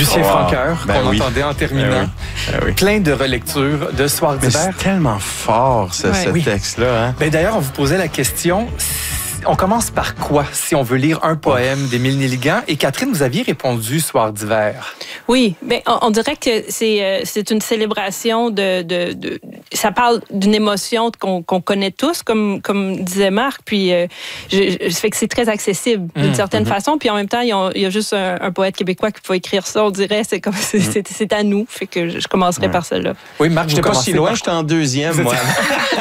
Lucien Francoeur, qu'on entendait en terminant. Oui. Plein de relectures de Soir d'hiver. C'est tellement fort, ce texte-là. Hein? D'ailleurs, on vous posait la question... On commence par quoi, si on veut lire un poème d'Émile Nelligan? Et Catherine, vous aviez répondu Soir d'hiver. Oui, on dirait que c'est une célébration ça parle d'une émotion qu'on connaît tous, comme disait Marc, puis ça fait que c'est très accessible d'une certaine façon, puis en même temps, il y a juste un poète québécois qui peut écrire ça, on dirait, c'est à nous, fait que je commencerai par celle-là. Oui, Marc, j'étais pas si loin, j'étais en deuxième, moi.